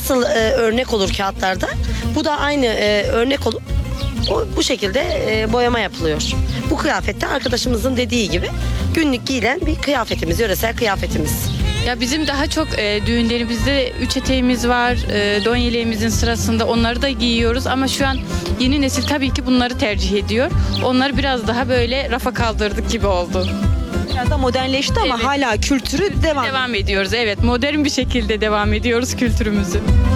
nasıl örnek olur kağıtlarda, bu da aynı örnek olup bu şekilde boyama yapılıyor. Bu kıyafette arkadaşımızın dediği gibi günlük giyilen bir kıyafetimiz, yöresel kıyafetimiz. Ya bizim daha çok düğünlerimizde üç eteğimiz var, don yeleğimizin sırasında onları da giyiyoruz ama şu an yeni nesil tabii ki bunları tercih ediyor. Onları biraz daha böyle rafa kaldırdık gibi oldu. Biraz da modernleşti ama Evet. hala kültürü devam. Devam ediyoruz, evet, modern bir şekilde devam ediyoruz kültürümüzü.